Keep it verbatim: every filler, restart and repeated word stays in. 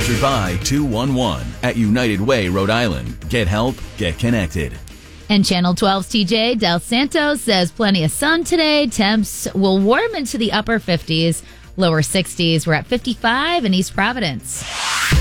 Sponsored by two one one at United Way, Rhode Island. Get help, get connected. And Channel twelve's T J Del Santos says plenty of sun today. Temps will warm into the upper fifties, lower sixties. We're at fifty-five in East Providence.